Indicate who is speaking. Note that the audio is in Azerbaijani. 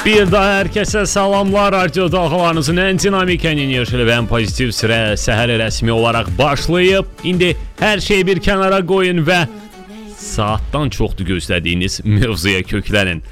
Speaker 1: Bir daha hər kəsə salamlar. Radio dalğalarınızın ən dinamik, ən enerjili və ən pozitiv səhəri rəsmi olaraq başlayıb. İndi hər şeyi bir kənara qoyun və saatdan çoxdur gözlədiyiniz mövzuya köklənin.